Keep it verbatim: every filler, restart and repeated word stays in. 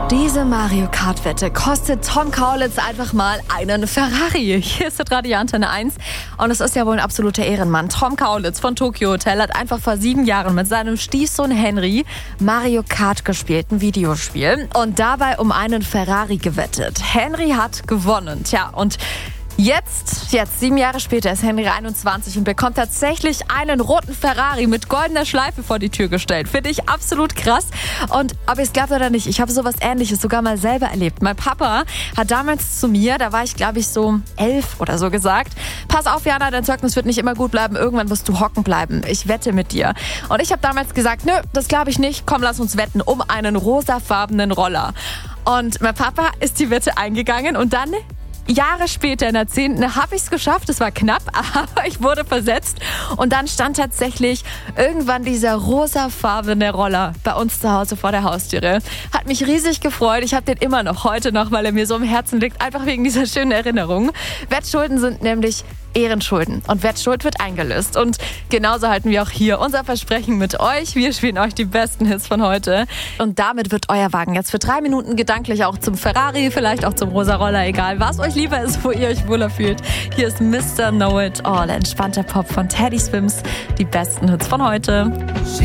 Diese Mario Kart-Wette kostet Tom Kaulitz einfach mal einen Ferrari. Hier ist das Radio Antenne eins und es ist ja wohl ein absoluter Ehrenmann. Tom Kaulitz von Tokyo Hotel hat einfach vor sieben Jahren mit seinem Stiefsohn Henry Mario Kart gespielt, ein Videospiel, und dabei um einen Ferrari gewettet. Henry hat gewonnen. Tja, und Jetzt, jetzt, sieben Jahre später ist Henry einundzwanzig und bekommt tatsächlich einen roten Ferrari mit goldener Schleife vor die Tür gestellt. Finde ich absolut krass. Und ob ihr es glaubt oder nicht, ich habe sowas Ähnliches sogar mal selber erlebt. Mein Papa hat damals zu mir, da war ich glaube ich so elf oder so, gesagt: Pass auf, Jana, dein Zeugnis wird nicht immer gut bleiben, irgendwann wirst du hocken bleiben. Ich wette mit dir. Und ich habe damals gesagt: Nö, das glaube ich nicht. Komm, lass uns wetten um einen rosafarbenen Roller. Und mein Papa ist die Wette eingegangen und dann Jahre später, in der zehnten, habe ich es geschafft. Es war knapp, aber ich wurde versetzt. Und dann stand tatsächlich irgendwann dieser rosafarbene Roller bei uns zu Hause vor der Haustüre. Hat mich riesig gefreut. Ich habe den immer noch, heute noch, weil er mir so im Herzen liegt. Einfach wegen dieser schönen Erinnerung. Wettschulden sind nämlich Ehrenschulden. Und Wettschuld wird eingelöst. Und genauso halten wir auch hier unser Versprechen mit euch. Wir spielen euch die besten Hits von heute. Und damit wird euer Wagen jetzt für drei Minuten gedanklich auch zum Ferrari, vielleicht auch zum rosa Roller, egal was euch lieber ist, wo ihr euch wohler fühlt. Hier ist Mister Know It All, entspannter Pop von Teddy Swims. Die besten Hits von heute.